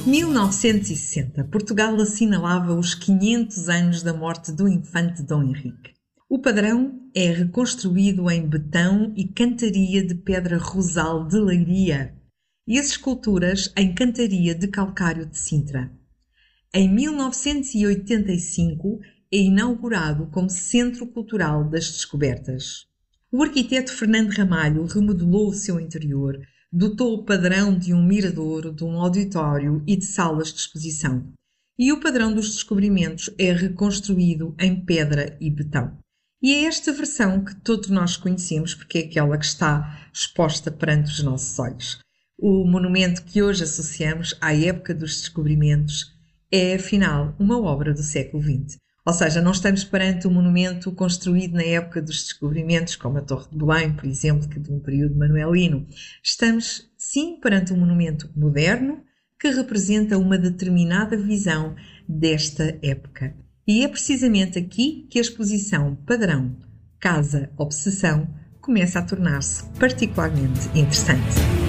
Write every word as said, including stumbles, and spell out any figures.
mil novecentos e sessenta, Portugal assinalava os quinhentos anos da morte do infante Dom Henrique. O padrão é reconstruído em betão e cantaria de pedra rosal de Leiria e as esculturas em cantaria de calcário de Sintra. Em mil novecentos e oitenta e cinco é inaugurado como Centro Cultural das Descobertas. O arquiteto Fernando Ramalho remodelou o seu interior, dotou o padrão de um mirador, de um auditório e de salas de exposição. E o padrão dos descobrimentos é reconstruído em pedra e betão. E é esta versão que todos nós conhecemos, porque é aquela que está exposta perante os nossos olhos. O monumento que hoje associamos à época dos descobrimentos é, afinal, uma obra do século vinte. Ou seja, não estamos perante um monumento construído na época dos descobrimentos, como a Torre de Belém, por exemplo, que de um período manuelino. Estamos, sim, perante um monumento moderno que representa uma determinada visão desta época. E é precisamente aqui que a exposição Padrão, Casa, Obsessão começa a tornar-se particularmente interessante.